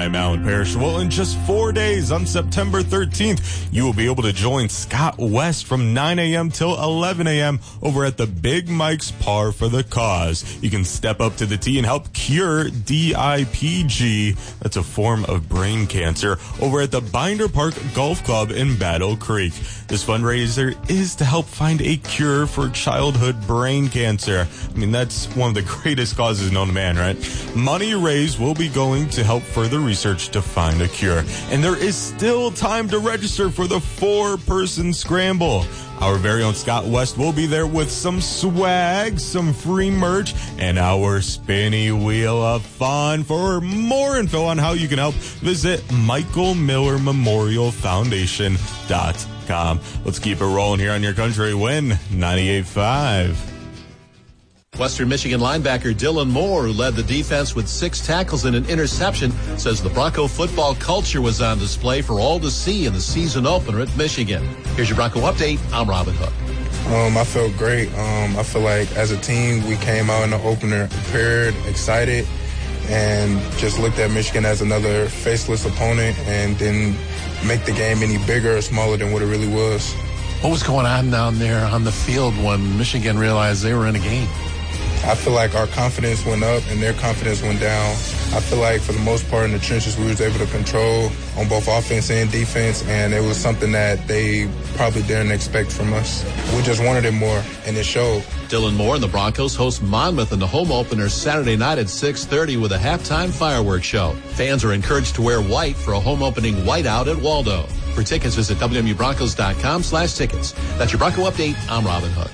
I'm Alan Parrish. Well, in just 4 days on September 13th, you will be able to join Scott West from 9 a.m. till 11 a.m. over at the Big Mike's Par for the Cause. You can step up to the tee and help cure DIPG, that's a form of brain cancer, over at the Binder Park Golf Club in Battle Creek. This fundraiser is to help find a cure for childhood brain cancer. I mean, that's one of the greatest causes known to man, right? Money raised will be going to help further research to find a cure. And there is still time to register for the 4-person scramble. Our very own Scott West will be there with some swag, some free merch, and our spinny wheel of fun. For more info on how you can help, visit Michael Miller Memorial Foundation.com. Let's keep it rolling here on your country win 98.5. Western Michigan linebacker Dylan Moore, who led the defense with 6 tackles and an interception, says the Bronco football culture was on display for all to see in the season opener at Michigan. Here's your Bronco update. I'm Robin Hook. I felt great. I feel like as a team, we came out in the opener prepared, excited, and just looked at Michigan as another faceless opponent and didn't make the game any bigger or smaller than what it really was. What was going on down there on the field when Michigan realized they were in a game? I feel like our confidence went up and their confidence went down. I feel like for the most part in the trenches we was able to control on both offense and defense, and it was something that they probably didn't expect from us. We just wanted it more, and it showed. Dylan Moore and the Broncos host Monmouth in the home opener Saturday night at 6:30 with a halftime fireworks show. Fans are encouraged to wear white for a home opening whiteout at Waldo. For tickets, visit WMUBroncos.com/tickets. That's your Bronco update. I'm Robin Hook.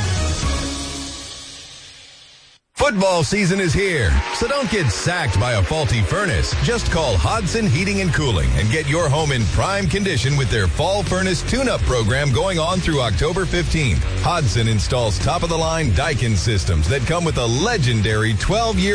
Football season is here, so don't get sacked by a faulty furnace. Just call Hodson Heating and Cooling and get your home in prime condition with their fall furnace tune-up program going on through October 15th. Hodson installs top-of-the-line Daikin systems that come with a legendary 12-year